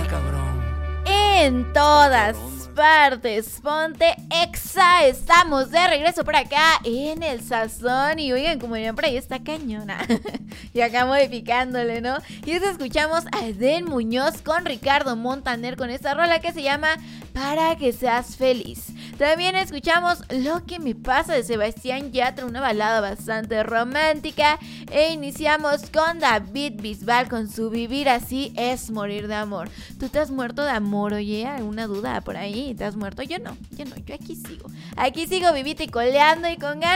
cabrón. En todas partes, ponte Exa. Estamos de regreso por acá en el Sazón. Y oigan, como ya por ahí está cañona. Y acá modificándole, ¿no? Y escuchamos a Eden Muñoz con Ricardo Montaner con esta rola que se llama Para que seas feliz. También escuchamos Lo que me pasa de Sebastián Yatra, una balada bastante romántica. E iniciamos con David Bisbal con su Vivir así es morir de amor. ¿Tú te has muerto de amor, oye? ¿Alguna duda por ahí? ¿Te has muerto? Yo no, yo aquí sigo. Aquí sigo vivita y coleando y con ganas